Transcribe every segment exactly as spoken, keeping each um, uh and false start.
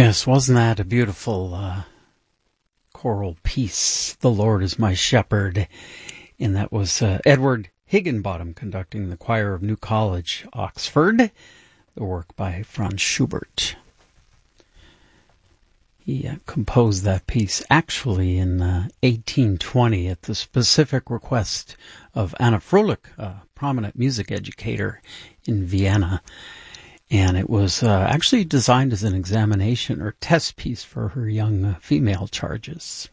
Yes, wasn't that a beautiful uh, choral piece? The Lord is my shepherd. And that was uh, Edward Higginbottom conducting the choir of New College, Oxford. The work by Franz Schubert. He uh, composed that piece actually in uh, eighteen twenty at the specific request of Anna Fröhlich, a prominent music educator in Vienna. And it was uh, actually designed as an examination or test piece for her young uh, female charges.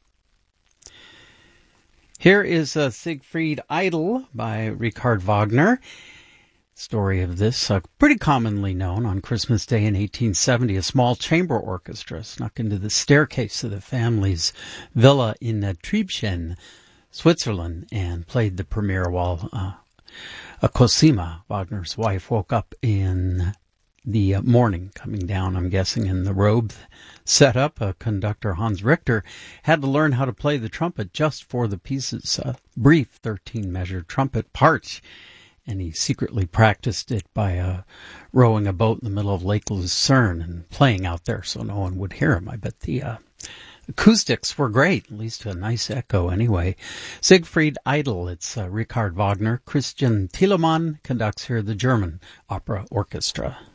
Here is uh, Siegfried Idle by Richard Wagner. Story of this, uh, pretty commonly known. On Christmas Day in eighteen seventy, a small chamber orchestra snuck into the staircase of the family's villa in uh, Triebschen, Switzerland, and played the premiere while uh, uh, Cosima, Wagner's wife, woke up in the uh, morning, coming down, I'm guessing, in the robe set up. Uh, conductor Hans Richter had to learn how to play the trumpet just for the piece's uh, brief thirteen-measure trumpet part. And he secretly practiced it by uh, rowing a boat in the middle of Lake Lucerne and playing out there so no one would hear him. I bet the uh, acoustics were great, at least a nice echo anyway. Siegfried Idle, it's uh, Richard Wagner. Christian Thielemann conducts here the German Opera Orchestra.